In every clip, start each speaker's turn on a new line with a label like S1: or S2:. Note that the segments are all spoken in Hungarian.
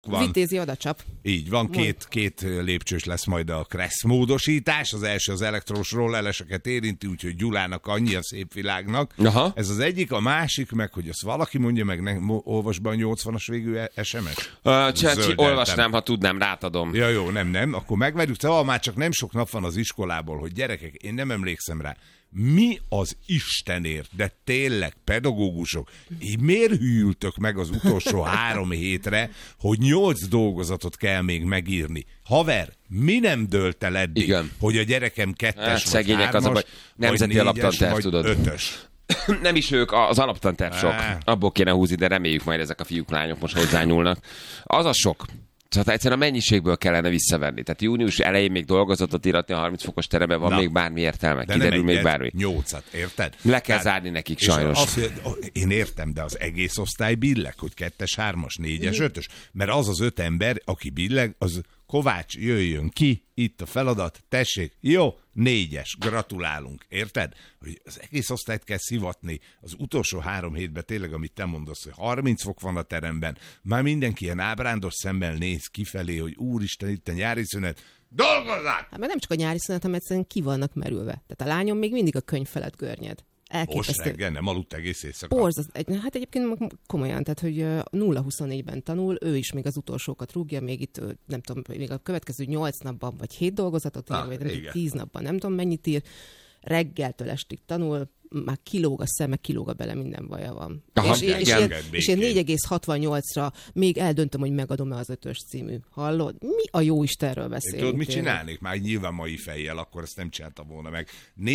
S1: van.
S2: Vitézi odacsap.
S1: Így van, két lépcsős lesz majd a Kressz módosítás. Az első az elektromos rollereseket érinti, úgyhogy Gyulának annyi a szép világnak.
S3: Aha.
S1: Ez az egyik, a másik meg, hogy azt valaki mondja meg, olvas be a 80-as végű SMS.
S3: Olvasnám, ha tudnám, rátadom.
S1: Ja, jó, nem, akkor megvárjuk. Szóval már csak nem sok nap van az iskolából, hogy gyerekek, én nem emlékszem rá. Mi az Istenért, de tényleg pedagógusok, miért hűltök meg az utolsó 3 hétre, hogy 8 dolgozatot kell még megírni? Haver, mi nem dőlt el eddig,
S3: igen,
S1: hogy a gyerekem 2-es vagy 3-as,
S3: az a baj. Nemzeti alaptanterv, tudod.
S1: 5-ös.
S3: Nem is ők, az alaptanterv sok. Abból kéne húzni, de reméljük majd ezek a fiúk, lányok most hozzányúlnak. Az a sok. Szóval egyszerűen a mennyiségből kellene visszavenni. Tehát június elején még dolgozatot íratni a 30 fokos teremben, van még bármi értelme. Kiderül még bármi.
S1: 8-at, érted?
S3: Le kell zárni nekik sajnos.
S1: Én értem, de az egész osztály billeg, hogy 2-es, 3-as, 4-es, 5-ös. Mert az az 5 ember, aki billeg, az Kovács, jöjjön ki, itt a feladat, tessék, jó, 4-es, gratulálunk, érted? Hogy az egész osztályt kell szivatni, az utolsó 3 hétben tényleg, amit te mondasz, hogy 30 fok van a teremben, már mindenki ilyen ábrándos szemmel néz kifelé, hogy úristen, itt a nyári szünet, dolgozzák!
S2: Hát mert nem csak a nyári szünet, hanem egyszerűen ki vannak merülve. Tehát a lányom még mindig a könyv felett görnyed.
S1: Most reggel nem aludt egész éjszaka.
S2: Hát egyébként komolyan, tehát hogy 0-24-ben tanul, ő is még az utolsókat rúgja, még itt nem tudom, még a következő 8 napban, vagy 7 dolgozatot ír, vagy 10 napban, nem tudom mennyit ír, reggeltől estig tanul, már kilóg a szeme, kilóg a bele, minden baja van.
S3: Aha,
S2: és én 4,68-ra még eldöntöm, hogy megadom-e az 5-ös című. Hallod? Mi a jó Istenről beszélünk?
S1: Tudod, mit csinálnék? Már nyilván mai fejjel, akkor ezt nem csinálta volna meg.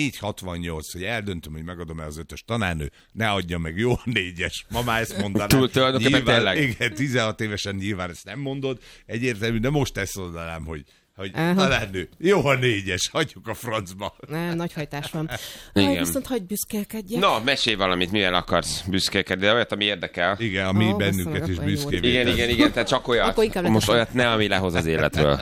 S1: 4,68, hogy eldöntöm, hogy megadom-e az 5-ös tanárnő, ne adja meg, jó a 4-es. Ma már ezt mondanám.
S3: Nyilván,
S1: igen, 16 évesen nyilván ezt nem mondod, egyértelmű, de most ezt mondanám, hogy tanárnő, jó a 4-es, hagyjuk a francba.
S2: Nem, nagy hajtás van. Viszont hagyj büszkélkedjek.
S3: Na, mesélj valamit, mivel akarsz büszkélkedni, de olyat, ami érdekel.
S1: Igen, ami bennünket is büszkévé.
S3: Igen, tehát csak olyat. Most olyat ne, ami lehoz az életről.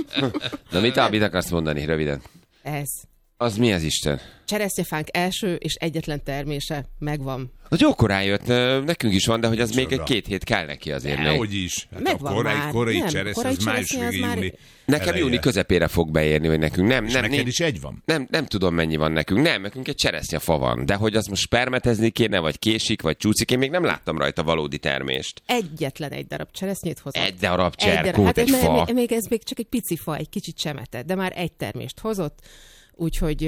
S3: De mit akarsz mondani, röviden?
S2: Ez.
S3: Az mi az Isten?
S2: Cseresznyefánk első és egyetlen termése megvan.
S3: Az jó korán jött, nekünk is van, de hogy az még egy 2 hét kell neki azért még.
S1: Hogy is. Hát
S2: megvan
S1: a korai cseresznye, az május végén.
S3: Nekem júni közepére fog beérni, hogy nekünk nem.
S1: Neked is egy van?
S3: Nem tudom, mennyi van nekünk. Nekünk egy cseresznyefa van. De hogy azt most permetezni kéne, vagy késik, vagy csúszik, én még nem láttam rajta valódi termést.
S2: Egyetlen egy darab cseresznyét hozott.
S3: Egy darab cserkót, egy fa.
S2: Még ez még csak egy pici fa, egy kicsit csemetett, de már egy termést hozott. Úgyhogy...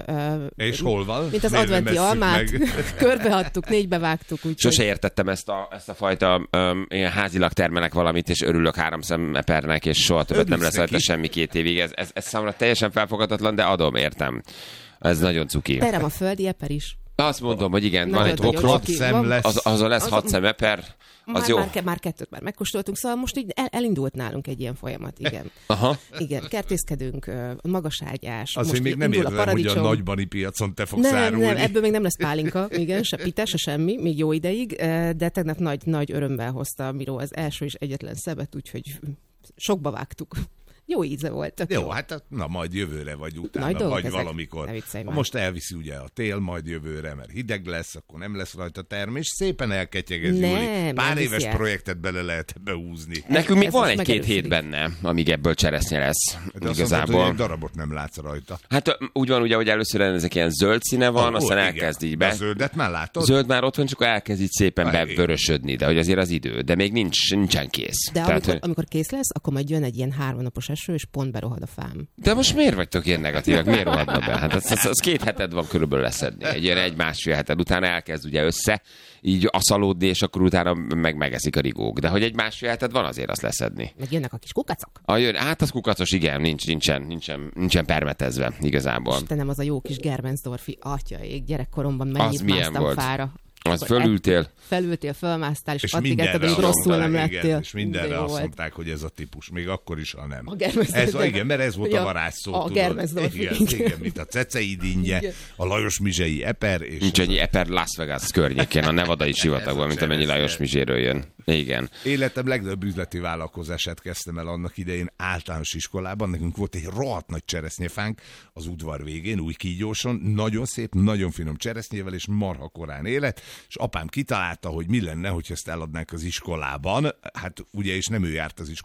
S1: és hol van?
S2: Mint az adventi almát, körbeadtuk, 4-be vágtuk.
S3: Sose értettem ezt a fajta ilyen házilag termelek valamit, és örülök 3 szemepernek, és soha többet nem lesz rajta semmi 2 évig. Ez számomra teljesen felfogadatlan, de adom, értem. Ez nagyon cuki.
S2: Terem a földi eper is.
S3: Azt mondom, hogy igen, van egy hokrot,
S1: 6 szem lesz.
S3: Azon lesz 6 szemeper. Az jó.
S2: Már 2-t már megkóstoltunk, szóval most így elindult nálunk egy ilyen folyamat, igen.
S3: Aha.
S2: Igen, kertészkedünk, magaságyás.
S1: Azt még nem értem, hogy a nagybani piacon te fogsz árulni.
S2: Nem, ebből még nem lesz pálinka, igen, se pite, se semmi, még jó ideig, de tegnap nagy örömmel hozta Miró az első és egyetlen szebet, úgyhogy sokba vágtuk. Jó íze volt.
S1: Jó, hát na majd jövőre vagy utána, vagy valamikor. Most elviszi ugye a tél majd jövőre, mert hideg lesz, akkor nem lesz rajta termés. Szépen elketyegez, Júli. Pár éves projektet bele lehet behúzni.
S3: Nekünk még van 1-2 hét benne, amíg ebből cseresznye lesz.
S1: De igazából. Azt mondod, hogy egy darabot nem látsz rajta.
S3: Hát úgy van, ugye, hogy először ezek ilyen zöld színe van, aztán elkezd így be.
S1: A zöldet már látod?
S3: Zöld már ott van, csak elkezd így szépen bevörösödni, de hogy azért az idő. De még nincsen kész.
S2: De amikor kész lesz, akkor majd jön egy ilyen 3 napos eső, és pont berohad a fám.
S3: De most miért vagytok ilyen negatívak? Miért rohadna be? Hát az 2 heted van körülbelül leszedni. Egy ilyen 1-1,5 heted utána elkezd ugye össze, így aszalódni, és akkor utána megeszik a rigók. De hogy 1-1,5 heted van, azért azt leszedni.
S2: Meg jönnek a kis kukacok.
S3: Hát az kukacos, igen, nincsen permetezve igazából.
S2: Istenem, az a jó kis Germensdorfi atyaék, gyerekkoromban mennyit másztam fára.
S3: Az fölültél,
S2: fölmásztál, és pattintett, hogy rosszul nem lettél.
S1: És mindenre azt mondták, hogy ez a típus, még akkor is, ha nem.
S2: Igen,
S1: mert ez volt a varázsszó.
S2: A Germensdorf.
S1: Igen, mint a Cecei dinnye, a Lajos Mizsei eper.
S3: Nincs ennyi eper Las Vegas környékén, a nevadai sivatagban, mint amennyi Lajos Mizséről jön. Igen.
S1: Életem legnagyobb üzleti vállalkozását kezdtem el annak idején általános iskolában. Nekünk volt egy rohadt nagy cseresznyefánk az udvar végén, Újkígyóson. Nagyon szép, nagyon finom cseresznyével, és marha korán élet. És apám kitalálta, hogy mi lenne, hogyha ezt eladnánk az iskolában. Hát ugye, és nem ő járt az iskolában,